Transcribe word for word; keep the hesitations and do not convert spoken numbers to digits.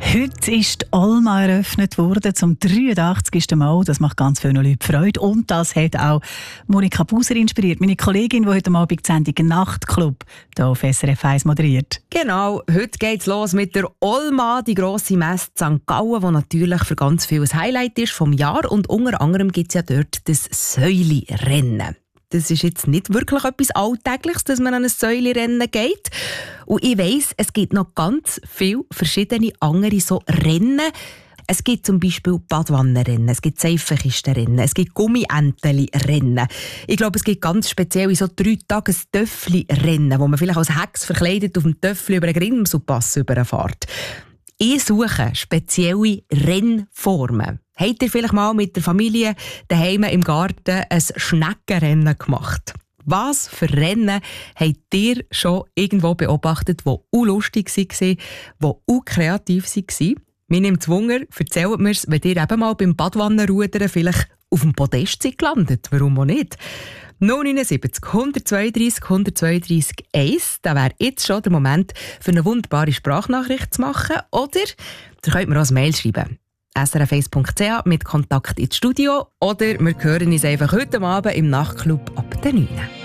Heute ist die Olma eröffnet worden, zum dreiundachtzigsten Mal. Das macht ganz vielen Leuten Freude. Und das hat auch Monika Buser inspiriert, meine Kollegin, die heute Abend die Sendung «Nachtclub» hier auf S R F eins moderiert. Genau, heute geht's los mit der Olma, die grosse Messe Sankt Gallen, die natürlich für ganz viel ein Highlight ist vom Jahr. Und unter anderem gibt es ja dort das Säulirennen. Das ist jetzt nicht wirklich etwas Alltägliches, dass man an ein Säulirennen geht. Und ich weiss, es gibt noch ganz viele verschiedene andere so Rennen. Es gibt zum Beispiel Badwannenrennen, es gibt Seifenkistenrennen, es gibt Gummienteli-Rennen. Ich glaube, es gibt ganz speziell so drei Tages Töffli-Rennen, wo man vielleicht als Hex verkleidet auf dem Töffli über einen Grimselpass überfährt. Ich suche spezielle Rennformen. Habt ihr vielleicht mal mit der Familie daheim im Garten ein Schneckenrennen gemacht? Was für Rennen habt ihr schon irgendwo beobachtet, die auch lustig waren, die auch kreativ waren? Mir nimmt es Wunder, erzählt mir's, wenn ihr eben mal beim Badwannenrudern vielleicht auf dem Podest seid gelandet. Warum auch nicht? null neun sieben null, eins zwei drei, eins zwei drei eins. Da wäre jetzt schon der Moment, für eine wunderbare Sprachnachricht zu machen. Oder ihr könnt mir auch ein Mail schreiben. s r f eins punkt c h mit Kontakt ins Studio. Oder wir hören uns einfach heute Abend im Nachtclub ab der neun.